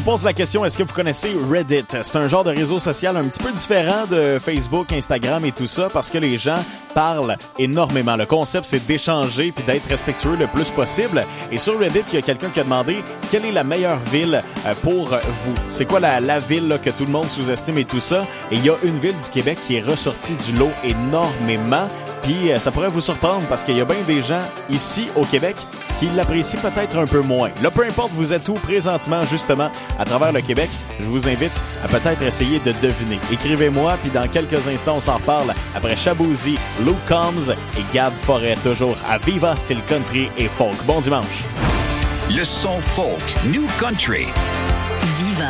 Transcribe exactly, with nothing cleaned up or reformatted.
vous pose la question, est-ce que vous connaissez Reddit? C'est un genre de réseau social un petit peu différent de Facebook, Instagram et tout ça parce que les gens parlent énormément. Le concept, c'est d'échanger puis d'être respectueux le plus possible. Et sur Reddit, il y a quelqu'un qui a demandé quelle est la meilleure ville pour vous. C'est quoi la, la ville là, que tout le monde sous-estime et tout ça? Et il y a une ville du Québec qui est ressortie du lot énormément. Puis ça pourrait vous surprendre parce qu'il y a bien des gens ici au Québec qui l'apprécient peut-être un peu moins. Là, peu importe vous êtes où présentement, justement, à travers le Québec, je vous invite à peut-être essayer de deviner. Écrivez-moi, puis dans quelques instants, on s'en reparle après Shaboozey, Luke Combs et Gab Forêt, toujours à Viva Style Country et Folk. Bon dimanche! Le son folk New Country. Viva